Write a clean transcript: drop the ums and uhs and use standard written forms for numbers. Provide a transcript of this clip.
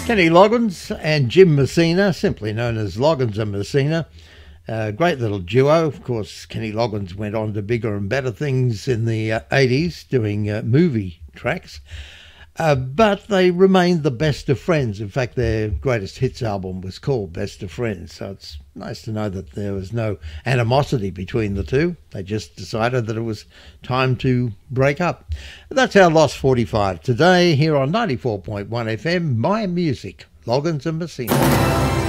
Kenny Loggins and Jim Messina, simply known as Loggins and Messina. Great little duo. Of course, Kenny Loggins went on to bigger and better things in the 80s doing movie tracks. But they remained the best of friends. In fact, their greatest hits album was called Best of Friends. So it's nice to know that there was no animosity between the two. They just decided that it was time to break up. That's our Lost 45 today here on 94.1 FM, My Music, Loggins and Messina.